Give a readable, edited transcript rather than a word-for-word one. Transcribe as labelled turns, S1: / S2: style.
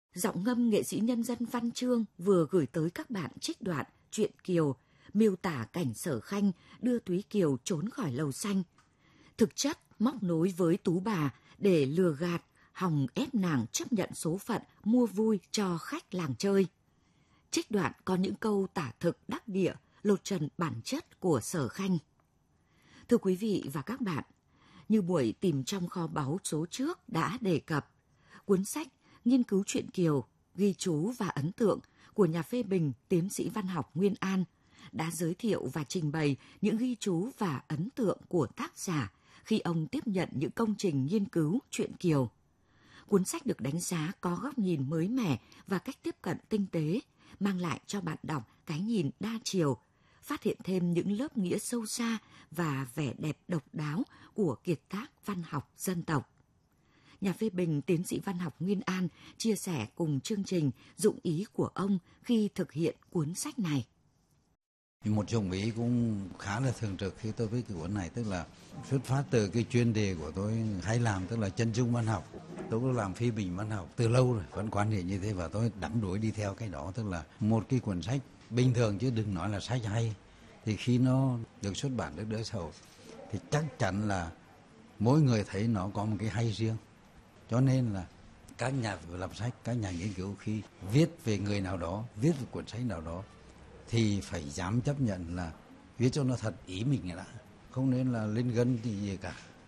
S1: Giọng ngâm nghệ sĩ nhân dân Văn Chương vừa gửi tới các bạn trích đoạn truyện Kiều, miêu tả cảnh Sở Khanh đưa Túy Kiều trốn khỏi lầu xanh. Thực chất móc nối với Tú bà để lừa gạt, hòng ép nàng chấp nhận số phận mua vui cho khách làng chơi. Trích đoạn có những câu tả thực đắc địa, lột trần bản chất của Sở Khanh. Thưa quý vị và các bạn, như buổi tìm trong kho báu số trước đã đề cập, cuốn sách nghiên cứu truyện Kiều, ghi chú và ấn tượng của nhà phê bình tiến sĩ văn học Nguyên An đã giới thiệu và trình bày những ghi chú và ấn tượng của tác giả khi ông tiếp nhận những công trình nghiên cứu truyện Kiều. Cuốn sách được đánh giá có góc nhìn mới mẻ và cách tiếp cận tinh tế, mang lại cho bạn đọc cái nhìn đa chiều, phát hiện thêm những lớp nghĩa sâu xa và vẻ đẹp độc đáo của kiệt tác văn học dân tộc. Nhà phê bình tiến sĩ văn học Nguyên An chia sẻ cùng chương trình dụng ý của ông khi thực hiện cuốn sách này.
S2: Một dụng ý cũng khá là thường trực khi tôi viết cái cuốn này, tức là xuất phát từ cái chuyên đề của tôi hay làm, tức là chân dung văn học. Tôi cũng làm phê bình văn học từ lâu rồi, vẫn quan niệm như thế và tôi đắm đuối đi theo cái đó, tức là một cái cuốn sách bình thường chứ đừng nói là sách hay, thì khi nó được xuất bản được đỡ sầu thì chắc chắn là mỗi người thấy nó có một cái hay riêng. Cho nên là các nhà làm sách, các nhà nghiên cứu khi viết về người nào đó, viết về cuốn sách nào đó thì phải dám chấp nhận là viết cho nó thật ý mình đã, không nên là lên gân thì gì cả.